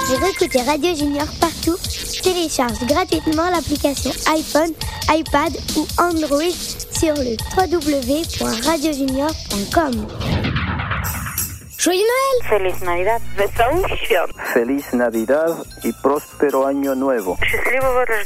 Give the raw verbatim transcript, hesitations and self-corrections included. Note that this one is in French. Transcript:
Pour écouter Radio Junior partout, télécharge gratuitement l'application iPhone, iPad ou Android sur le w w w point radio junior point com. Joyeux Noël! Feliz Navidad. Feliz Navidad y próspero año nuevo. Счастливого